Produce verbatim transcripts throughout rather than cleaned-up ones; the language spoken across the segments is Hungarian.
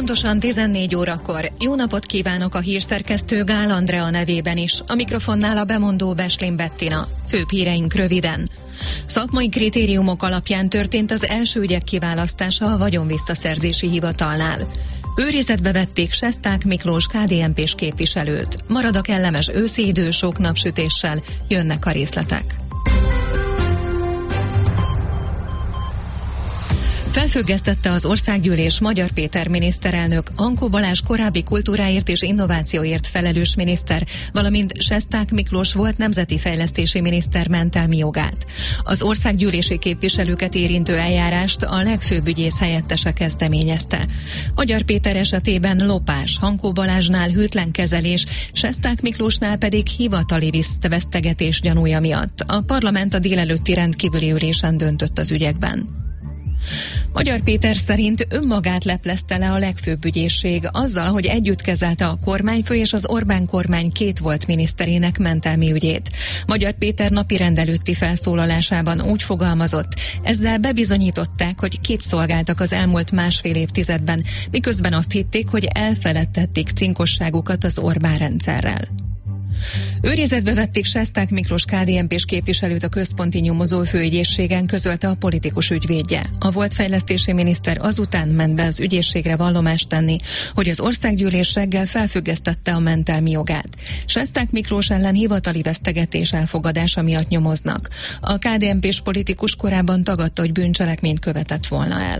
Pontosan tizennégy órakor. Jó napot kívánok a hírszerkesztő Gál Andrea nevében is. A mikrofonnál a bemondó Beslin Bettina. Főbb híreink röviden. Szakmai kritériumok alapján történt az első ügyek kiválasztása a vagyonvisszaszerzési hivatalnál. Őrizetbe vették Sesták Miklós ká dé en pés képviselőt. Marad a kellemes őszi idő sok napsütéssel, jönnek a részletek. Felfüggesztette az Országgyűlés Magyar Péter miniszterelnök, Ankó Balázs korábbi kultúráért és innovációért felelős miniszter, valamint Sesták Miklós volt nemzeti fejlesztési miniszter mentelmi jogát. Az országgyűlési képviselőket érintő eljárást a legfőbb ügyész helyettese kezdeményezte. Magyar Péter esetében lopás, Ankó Balázsnál hűtlen kezelés, Sesták Miklósnál pedig hivatali vesztegetés gyanúja miatt. A parlament a délelőtti rendkívüli ülésen döntött az ügyekben. Magyar Péter szerint önmagát leplezte le a legfőbb ügyészség azzal, hogy együtt kezelte a kormányfő és az Orbán kormány két volt miniszterének mentelmi ügyét. Magyar Péter napirend előtti felszólalásában úgy fogalmazott, ezzel bebizonyították, hogy kit szolgáltak az elmúlt másfél évtizedben, miközben azt hitték, hogy elfeledtették cinkosságukat az Orbán rendszerrel. Őrizetbe vették Sesták Miklós ká dé en pés képviselőt a központi nyomozó főügyészségen, közölte a politikus ügyvédje. A volt fejlesztési miniszter azután ment be az ügyészségre vallomást tenni, hogy az országgyűlés reggel felfüggesztette a mentelmi jogát. Sesták Miklós ellen hivatali vesztegetés elfogadása miatt nyomoznak. A ká dé en pés politikus korábban tagadta, hogy bűncselekményt követett volna el.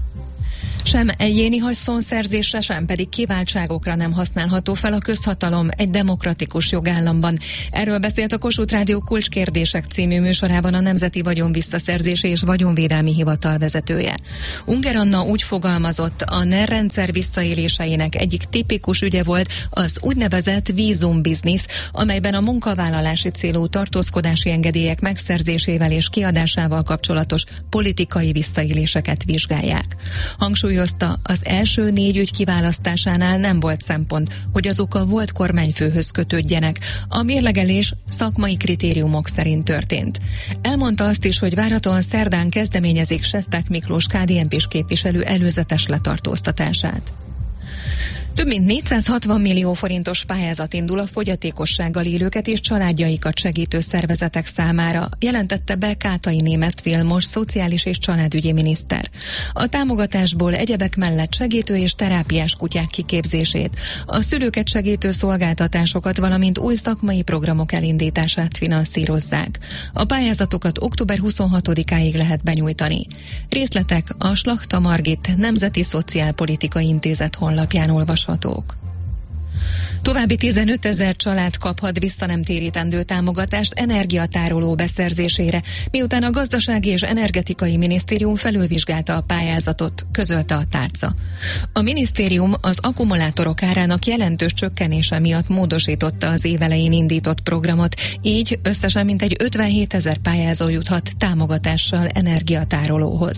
Sem egyéni haszonszerzésre, sem pedig kiváltságokra nem használható fel a közhatalom egy demokratikus jogállamban. Erről beszélt a Kossuth Rádió Kulcskérdések című műsorában a Nemzeti Vagyonvisszaszerzési és Vagyonvédelmi Hivatal vezetője. Unger Anna úgy fogalmazott, a NER rendszer visszaéléseinek egyik tipikus ügye volt az úgynevezett vízumbiznisz, amelyben a munkavállalási célú tartózkodási engedélyek megszerzésével és kiadásával kapcsolatos politikai visszaéléseket vizsgálják. Hangsúly Hangsúlyozta, az első négy ügy kiválasztásánál nem volt szempont, hogy azok a volt kormányfőhöz kötődjenek. A mérlegelés szakmai kritériumok szerint történt. Elmondta azt is, hogy várhatóan szerdán kezdeményezik Sesták Miklós ká dé en pés képviselő előzetes letartóztatását. Több mint négyszázhatvan millió forintos pályázat indul a fogyatékossággal élőket és családjaikat segítő szervezetek számára, jelentette be Kátai Németh Vilmos szociális és családügyi miniszter. A támogatásból egyebek mellett segítő és terápiás kutyák kiképzését, a szülőket segítő szolgáltatásokat, valamint új szakmai programok elindítását finanszírozzák. A pályázatokat október huszonhatodikáig lehet benyújtani. Részletek a Slachta Margit Nemzeti Szociálpolitikai Intézet honlapján olvashatók. További tizenötezer család kaphat visszanemtérítendő támogatást energiatároló beszerzésére, miután a Gazdasági és Energetikai Minisztérium felülvizsgálta a pályázatot, közölte a tárca. A minisztérium az akkumulátorok árának jelentős csökkenése miatt módosította az évelején indított programot, így összesen mintegy ötvenhétezer pályázó juthat támogatással energiatárolóhoz.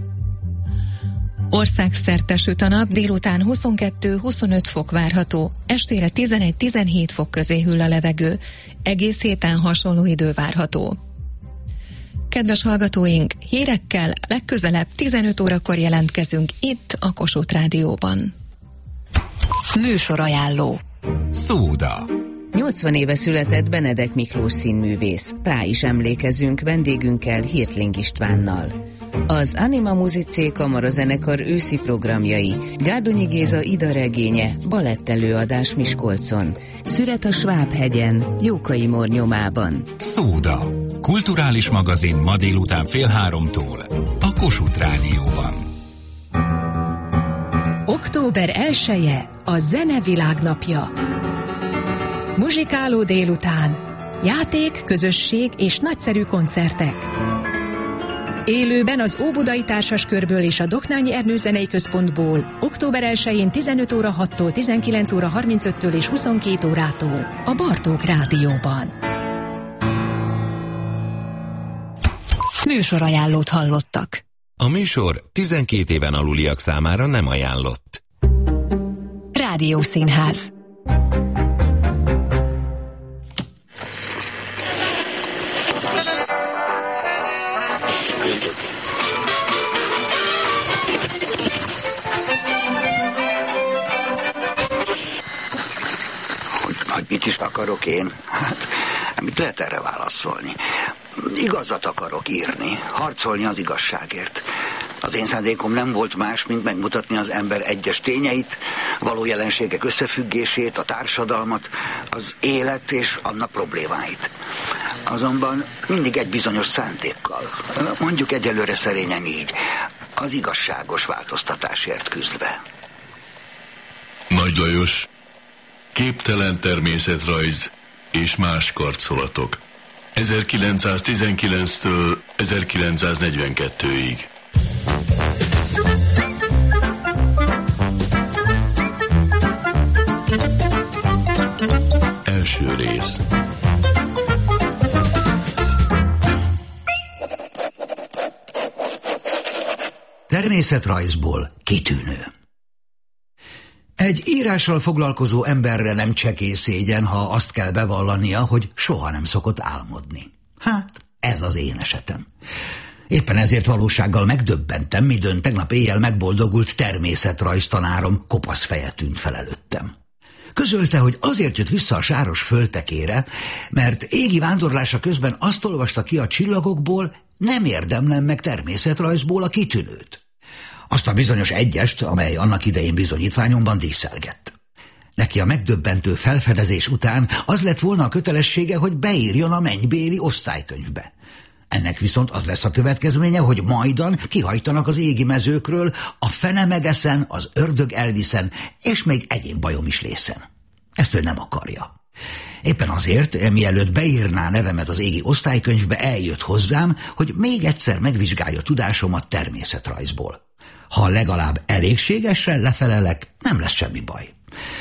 Országszerte süt a nap, délután huszonkettő-huszonöt fok várható, estére tizenegy-tizenhét fok közé hűl a levegő, egész héten hasonló idő várható. Kedves hallgatóink, hírekkel legközelebb tizenöt órakor jelentkezünk itt a Kossuth Rádióban. Műsorajánló. Szóda. nyolcvan éve született Benedek Miklós színművész. Rá is emlékezünk vendégünkkel, Hirtling Istvánnal. Az Anima Musicé kamarazenekar őszi programjai, Gárdonyi Géza Ida regénye, balettelőadás Miskolcon, Szüret a Sváb-hegyen, Jókai Mór nyomában. Szóda. Kulturális magazin ma délután fél háromtól a Kossuth Rádióban. október elseje a Zene Világnapja. Muzsikáló délután, játék, közösség és nagyszerű koncertek. Élőben az Óbudai Társaskörből és a Doknányi Ernő Zenei Központból október elsején tizenöt óra hattól, tizenkilenc óra harmincöttől és huszonkét órától a Bartók Rádióban. Műsorajánlót hallottak. A műsor tizenkét éven aluliak számára nem ajánlott. Rádiószínház. Mit is akarok én? Hát, mit lehet erre válaszolni? Igazat akarok írni, harcolni az igazságért. Az én szándékom nem volt más, mint megmutatni az ember egyes tényeit, való jelenségek összefüggését, a társadalmat, az élet és annak problémáit. Azonban mindig egy bizonyos szándékkal, mondjuk egyelőre szerényen így, az igazságos változtatásért küzdve. Nagy Lajos, képtelen természetrajz és más karcolatok. ezerkilencszáztizenkilenctől ezerkilencszáznegyvenkettőig. Első rész. Természetrajzból kitűnő. Egy írással foglalkozó emberre nem csekély szégyen, ha azt kell bevallania, hogy soha nem szokott álmodni. Hát, ez az én esetem. Éppen ezért valósággal megdöbbentem, midőn tegnap éjjel megboldogult természetrajztanárom kopasz feje tűnt fel előttem. Közölte, hogy azért jött vissza a sáros földtekére, mert égi vándorlása közben azt olvasta ki a csillagokból, nem érdemlem meg természetrajzból a kitűnőt. Azt a bizonyos egyest, amely annak idején bizonyítványomban díszelgett. Neki a megdöbbentő felfedezés után az lett volna a kötelessége, hogy beírjon a mennybéli osztálykönyvbe. Ennek viszont az lesz a következménye, hogy majdan kihajtanak az égi mezőkről, a fene megeszen, az ördög elviszen, és még egyéb bajom is lészen. Ezt ő nem akarja. Éppen azért, mielőtt beírná nevemet az égi osztálykönyvbe, eljött hozzám, hogy még egyszer megvizsgálja tudásomat természetrajzból. Ha legalább elégségesre lefelelek, nem lesz semmi baj.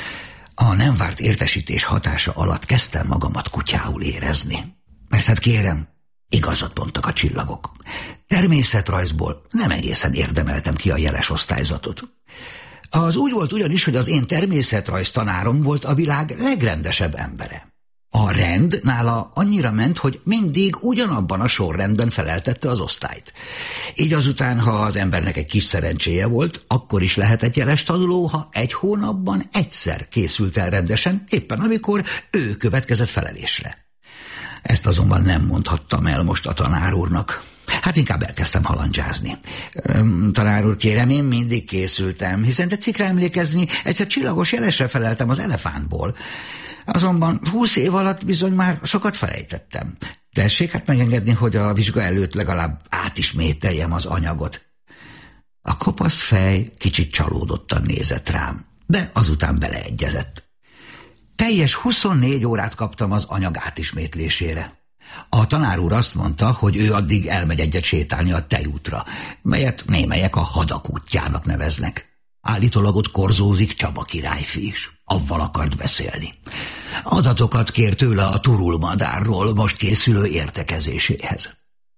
A nem várt értesítés hatása alatt kezdtem magamat kutyául érezni. Mert hát kérem, igazat mondtak a csillagok. Természetrajzból nem egészen érdemeltem ki a jeles osztályzatot. Az úgy volt ugyanis, hogy az én természetrajz tanárom volt a világ legrendesebb embere. A rend nála annyira ment, hogy mindig ugyanabban a sorrendben feleltette az osztályt. Így azután, ha az embernek egy kis szerencséje volt, akkor is lehetett jeles tanuló, ha egy hónapban egyszer készült el rendesen, éppen amikor ő következett felelésre. Ezt azonban nem mondhattam el most a tanár úrnak. Hát inkább elkezdtem halandzsázni. Tanár úr, kérem, én mindig készültem, hiszen tetszik rá emlékezni, egyszer csillagos jelesre feleltem az elefántból. Azonban húsz év alatt bizony már sokat felejtettem. Tessék hát megengedni, hogy a vizsga előtt legalább átismételjem az anyagot. A kopasz fej kicsit csalódottan nézett rám, de azután beleegyezett. Teljes huszonnégy órát kaptam az anyag átismétlésére. A tanár úr azt mondta, hogy ő addig elmegy egyet sétálni a tejútra, melyet némelyek a hadak útjának neveznek. Állítólag ott korzózik Csaba királyfi is. Avval akart beszélni. Adatokat kér tőle a turulmadárról most készülő értekezéséhez.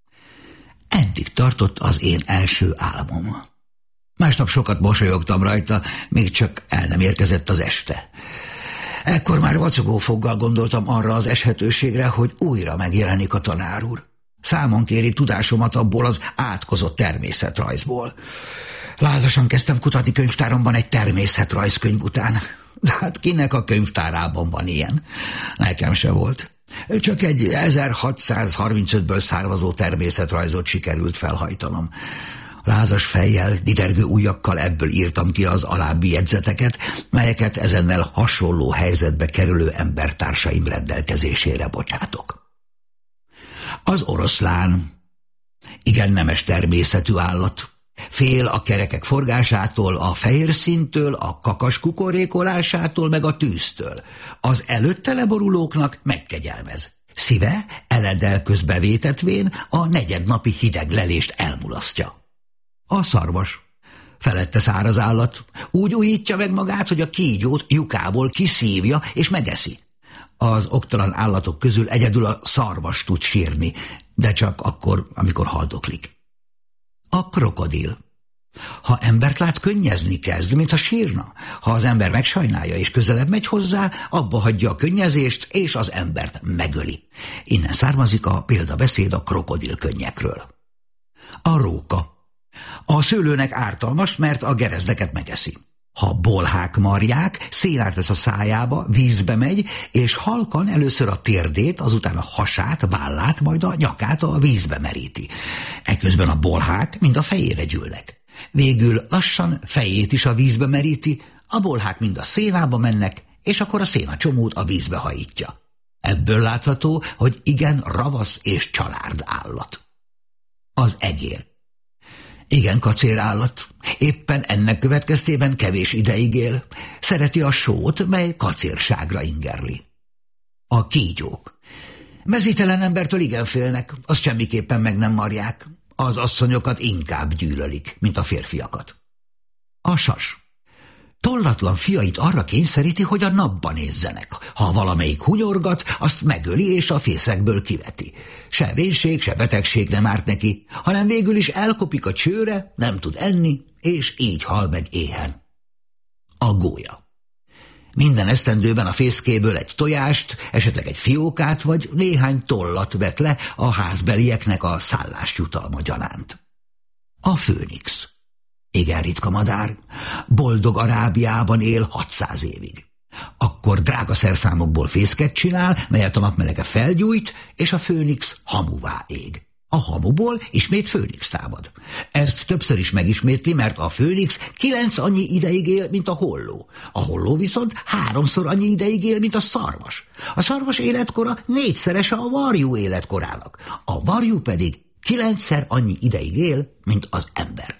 Eddig tartott az én első álmom. Másnap sokat mosolyogtam rajta, még csak el nem érkezett az este. Ekkor már vacogó foggal gondoltam arra az eshetőségre, hogy újra megjelenik a tanár úr. Számon kéri tudásomat abból az átkozott természetrajzból. Lázasan kezdtem kutatni könyvtáromban egy természetrajzkönyv után. De hát kinek a könyvtárában van ilyen? Nekem se volt. Csak egy ezerhatszázharmincötből származó természetrajzot sikerült felhajtanom. Lázas fejjel, didergő ujjakkal ebből írtam ki az alábbi jegyzeteket, melyeket ezennel hasonló helyzetbe kerülő embertársaim rendelkezésére bocsátok. Az oroszlán igen nemes természetű állat. Fél a kerekek forgásától, a fehér színtől, a kakas kukorékolásától, meg a tűztől. Az előtte leborulóknak megkegyelmez. Szíve eledel közbevétetvén a negyednapi hideg lelést elmulasztja. A szarvas. Felette száraz állat. Úgy újítja meg magát, hogy a kígyót lyukából kiszívja és megeszi. Az oktalan állatok közül egyedül a szarvas tud sírni, de csak akkor, amikor haldoklik. A krokodil. Ha embert lát, könnyezni kezd, mintha sírna. Ha az ember megsajnálja és közelebb megy hozzá, abba hagyja a könnyezést, és az embert megöli. Innen származik a példabeszéd a krokodil könnyekről. A róka. A szőlőnek ártalmas, mert a gerezdeket megeszi. Ha bolhák marják, szénát vesz a szájába, vízbe megy, és halkan először a térdét, azután a hasát, vállát, majd a nyakát a vízbe meríti. Eközben a bolhák mind a fejére gyűlnek. Végül lassan fejét is a vízbe meríti, a bolhák mind a szénába mennek, és akkor a széna csomót a vízbe hajítja. Ebből látható, hogy igen ravasz és csalárd állat. Az egér. Igen kacér állat. Éppen ennek következtében kevés ideig él. Szereti a sót, mely kacérságra ingerli. A kígyók. Mezítelen embertől igen félnek, azt semmiképpen meg nem marják. Az asszonyokat inkább gyűlölik, mint a férfiakat. A sas. Tollatlan fiait arra kényszeríti, hogy a napba nézzenek. Ha valamelyik hunyorgat, azt megöli és a fészekből kiveti. Se vénség, se betegség nem árt neki, hanem végül is elkopik a csőre, nem tud enni, és így hal meg éhen. A gólya. Minden esztendőben a fészkéből egy tojást, esetleg egy fiókát, vagy néhány tollat vet le a házbelieknek a szállásjutalma gyanánt. A főnix. Igen ritka madár, boldog Arábiában él hatszáz évig. Akkor drága szerszámokból fészket csinál, melyet a napmelege felgyújt, és a főnix hamuvá ég. A hamuból ismét főnix támad. Ezt többször is megismétli, mert a főnix kilenc annyi ideig él, mint a holló. A holló viszont háromszor annyi ideig él, mint a szarvas. A szarvas életkora négyszerese a varjú életkorának. A varjú pedig kilencszer annyi ideig él, mint az ember.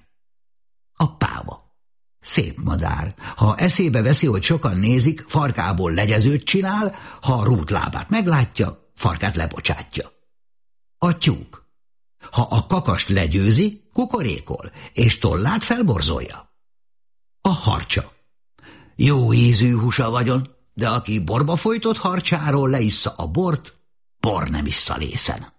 A páva. Szép madár. Ha eszébe veszi, hogy sokan nézik, farkából legyezőt csinál, ha a rútlábát meglátja, farkát lebocsátja. A tyúk. Ha a kakast legyőzi, kukorékol, és tollát felborzolja. A harcsa. Jó ízű húsa vagyon, de aki borba folytott harcsáról leissza a bort, bor nem issza lészen.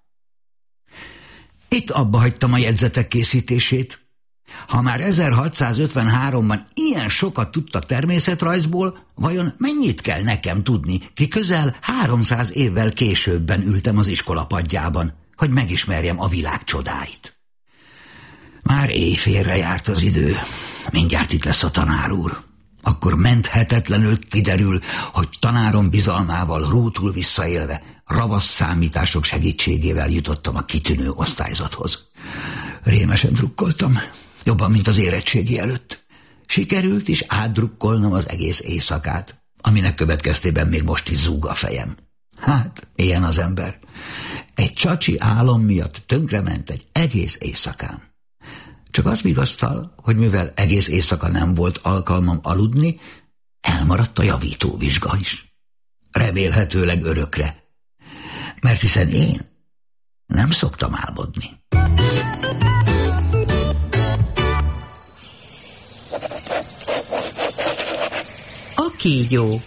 Itt abba hagytam a jegyzetek készítését. Ha már ezerhatszázötvenháromban ilyen sokat tudtak természetrajzból, vajon mennyit kell nekem tudni, ki közel háromszáz évvel későbben ültem az iskola padjában, hogy megismerjem a világ csodáit. Már éjfélre járt az idő, mindjárt itt lesz a tanár úr. Akkor menthetetlenül kiderül, hogy tanárom bizalmával rútul visszaélve, ravasz számítások segítségével jutottam a kitűnő osztályzathoz. Rémesen drukkoltam. Jobban, mint az érettségi előtt. Sikerült is átdrukkolnom az egész éjszakát, aminek következtében még most is zúg a fejem. Hát, ilyen az ember. Egy csacsi álom miatt tönkrement egy egész éjszakán. Csak az vigasztal, hogy mivel egész éjszaka nem volt alkalmam aludni, elmaradt a javítóvizsga is. Remélhetőleg örökre. Mert hiszen én nem szoktam álmodni. A kígyó.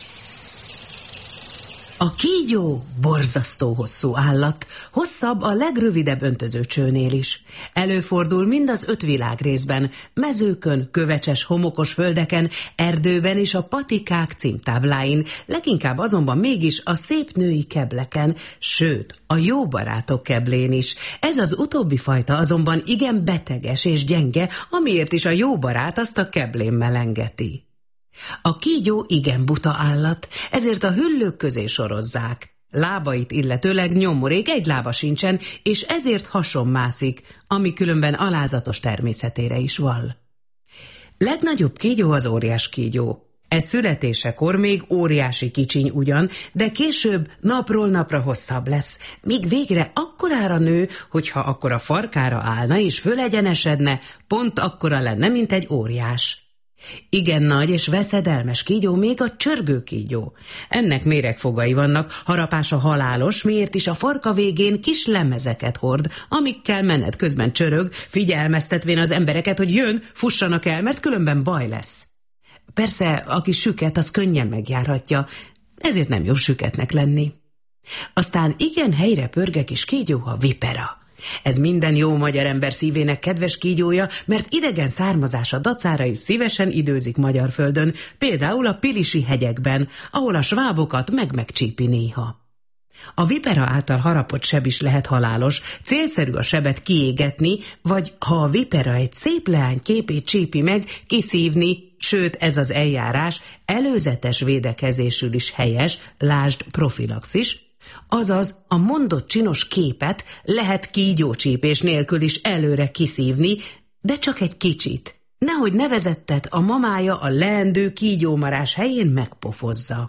A kígyó borzasztó hosszú állat, hosszabb a legrövidebb öntözőcsőnél is. Előfordul mind az öt világrészben, mezőkön, kövecses, homokos földeken, erdőben és a patikák címtábláin, leginkább azonban mégis a szép női kebleken, sőt, a jó barátok keblén is. Ez az utóbbi fajta azonban igen beteges és gyenge, amiért is a jó barát azt a keblén melengeti. A kígyó igen buta állat, ezért a hüllők közé sorozzák. Lábait illetőleg nyomorék egy lába sincsen, és ezért hason mászik, ami különben alázatos természetére is vall. Legnagyobb kígyó az óriás kígyó. Ez születésekor még óriási kicsiny ugyan, de később napról napra hosszabb lesz, míg végre akkorára nő, hogyha akkor a farkára állna és fölegyenesedne, pont akkora lenne, mint egy óriás. Igen nagy és veszedelmes kígyó még a csörgő kígyó. Ennek méregfogai vannak, harapása halálos, miért is a farka végén kis lemezeket hord, amikkel menet közben csörög, figyelmeztetvén az embereket, hogy jön, fussanak el, mert különben baj lesz. Persze, aki süket, az könnyen megjárhatja, ezért nem jó süketnek lenni. Aztán igen helyre pörge kis kígyó a vipera. Ez minden jó magyar ember szívének kedves kígyója, mert idegen származása dacára is szívesen időzik magyar földön, például a Pilisi hegyekben, ahol a svábokat meg-megcsípi néha. A vipera által harapott seb is lehet halálos, célszerű a sebet kiégetni, vagy ha a vipera egy szép leány képét csípi meg, kiszívni, sőt ez az eljárás előzetes védekezésül is helyes, lásd profilaxis, azaz a mondott csinos képet lehet kígyócsípés nélkül is előre kiszívni, de csak egy kicsit. Nehogy nevezettet a mamája a leendő kígyómarás helyén megpofozza.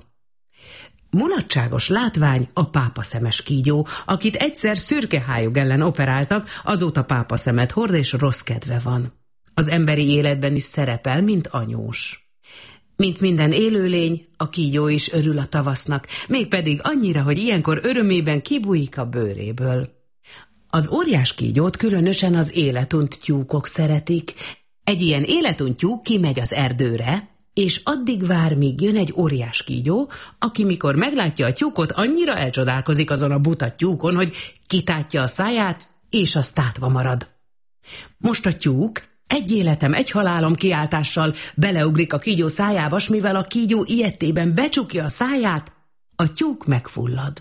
Mulatságos látvány a pápaszemes kígyó, akit egyszer szürkehályog ellen operáltak, azóta pápaszemet hord és rossz kedve van. Az emberi életben is szerepel, mint anyós. Mint minden élőlény, a kígyó is örül a tavasznak, mégpedig annyira, hogy ilyenkor örömében kibújik a bőréből. Az óriás kígyót különösen az életunt tyúkok szeretik. Egy ilyen életunt tyúk kimegy az erdőre, és addig vár, míg jön egy óriás kígyó, aki mikor meglátja a tyúkot, annyira elcsodálkozik azon a buta tyúkon, hogy kitátja a száját, és az tátva marad. Most a tyúk egy életem, egy halálom kiáltással beleugrik a kígyó szájába, s mivel a kígyó ilyetében becsukja a száját, a tyúk megfullad.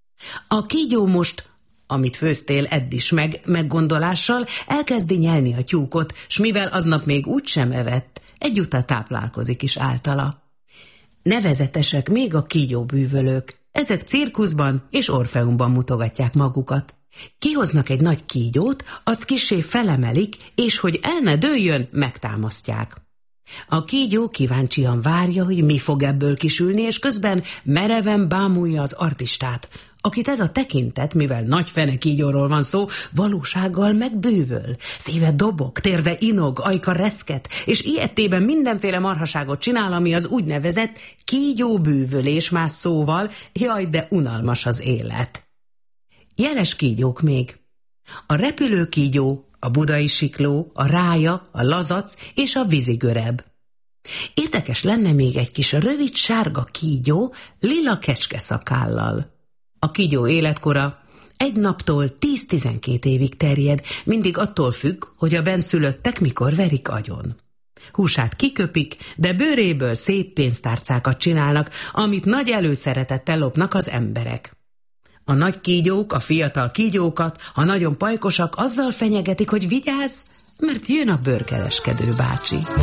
A kígyó most, amit főztél, edd is meg, meggondolással, elkezdi nyelni a tyúkot, s mivel aznap még úgysem evett, egyúttal táplálkozik is általa. Nevezetesek még a kígyóbűvölők. Ezek cirkuszban és orfeumban mutogatják magukat. Kihoznak egy nagy kígyót, azt kissé felemelik, és hogy el ne dőljön, megtámasztják. A kígyó kíváncsian várja, hogy mi fog ebből kisülni, és közben mereven bámulja az artistát, akit ez a tekintet, mivel nagy fene kígyóról van szó, valósággal megbővöl. Szíve dobog, térde inog, ajka reszket, és ilyettében mindenféle marhaságot csinál, ami az úgynevezett kígyóbűvölés más szóval, jaj, de unalmas az élet. Jeles kígyók még. A repülő kígyó, a budai sikló, a rája, a lazac és a vízigöreb. Érdekes lenne még egy kis rövid sárga kígyó lila kecskeszakállal. A kígyó életkora egy naptól tíz-tizenkét évig terjed, mindig attól függ, hogy a bennszülöttek mikor verik agyon. Húsát kiköpik, de bőréből szép pénztárcákat csinálnak, amit nagy előszeretettel lopnak az emberek. A nagy kígyók, a fiatal kígyókat, ha nagyon pajkosak, azzal fenyegetik, hogy vigyázz, mert jön a bőrkereskedő bácsi.